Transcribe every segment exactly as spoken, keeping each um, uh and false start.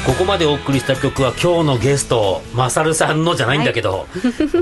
ここまでお送りした曲は今日のゲストマサルさんのじゃないんだけど、はい、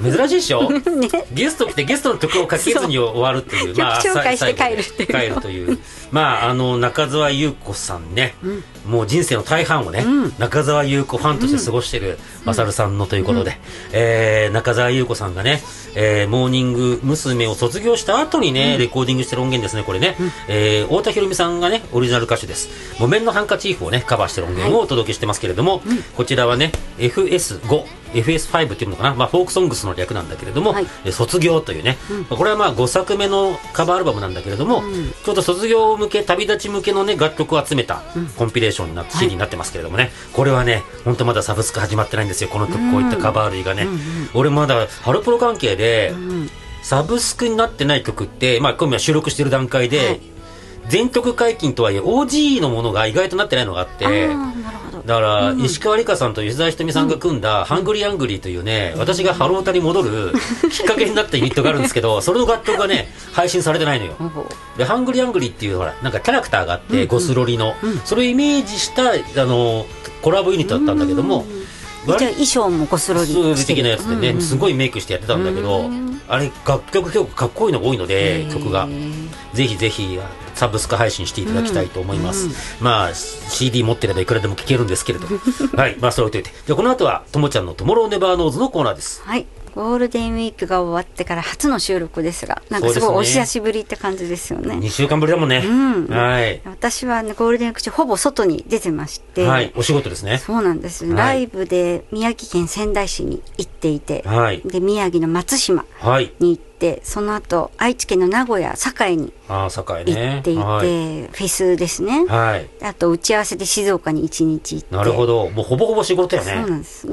珍しいでしょ、ね、ゲスト来てゲストの曲をかけずに終わるっていう、 まあ、曲紹介して帰るっていう帰るというまああの中澤裕子さんね、うん、もう人生の大半をね、うん、中澤裕子ファンとして過ごしているマサルさんのということで、うんえー、中澤裕子さんがね、えー、モーニング娘。を卒業した後にね、うん、レコーディングしてる音源ですねこれね、うんえー、太田裕美さんがねオリジナル歌手です。木綿のハンカチーフをねカバーしてる音源をお届けしてますけれども、はい、こちらはね エフエスファイブ エフエスファイブ っていうのかな、まあ、フォークソングスの略なんだけれども、はい、え卒業というね、うん、これはまあごさくめのカバーアルバムなんだけれども、うん、ちょっと卒業向け旅立ち向けのね楽曲を集めたコンピレーションになって、うん、シーディー になってますけれどもね、はい、これはね本当まだサブスク始まってないんですよこの曲、こういったカバー類がね、うんうん、俺まだハロプロ関係で、うん、サブスクになってない曲って、まあ、今夜収録してる段階で、はい、全曲解禁とはいえ オージー のものが意外となってないのがあって、だから、うん、石川理香さんと吉沢ひとみさんが組んだ、うん、ハングリーアングリーというね、うん、私がハロータに戻るきっかけになったユニットがあるんですけどそれの楽曲がね配信されてないのよ。でハングリーアングリーっていうほらなんかキャラクターがあって、うんうん、ゴスロリの、うん、それをイメージしたあのコラボユニットだったんだけども、 じゃあ衣装もゴスロリ的なやつでね、うんうん、すごいメイクしてやってたんだけど、あれ楽曲結構かっこいいのが多いので曲がぜひぜひサブスク配信していただきたいと思います、うんうん、まあ シーディー 持ってればいくらでも聴けるんですけれどはいまあそれを置いといて、じゃあこの後はともちゃんのトモローネバーノーズのコーナーです。 はい、ゴールデンウィークが終わってから初の収録ですが、なんかすごいお久しぶりって感じですよね。 にしゅうかんぶりだもんね、うん、はい、 私は、ね、ゴールデンウィーク中ほぼ外に出てまして、 はい、お仕事ですね。 そうなんです、はい、ライブで宮城県仙台市に行っていて、はい、で宮城の松島に行って、はい、その後愛知県の名古屋栄に行っていて、ね、はい、フェスですね、はい、あと打ち合わせで静岡にいちにち行って、 なるほど、もうほぼほぼ仕事やね。 そうなんです。